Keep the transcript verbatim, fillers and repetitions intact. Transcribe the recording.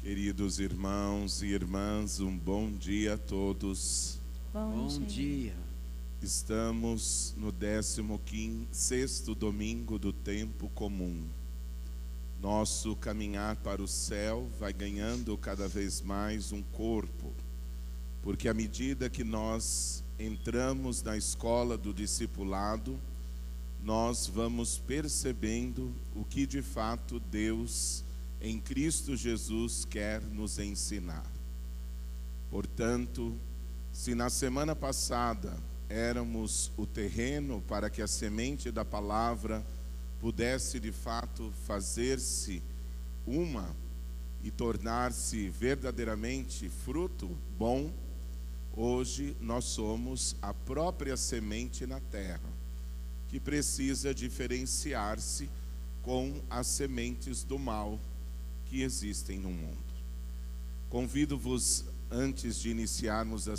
Queridos irmãos e irmãs, um bom dia a todos. Bom, Bom dia. Estamos no décimo sexto domingo do tempo comum. Nosso caminhar para o céu vai ganhando cada vez mais um corpo, porque à medida que nós entramos na escola do discipulado, nós vamos percebendo o que de fato Deus em Cristo Jesus quer nos ensinar. Portanto, se na semana passada éramos o terreno para que a semente da palavra pudesse de fato fazer-se uma e tornar-se verdadeiramente fruto bom, hoje nós somos a própria semente na terra, que precisa diferenciar-se com as sementes do mal que existem no mundo. Convido-vos, antes de iniciarmos a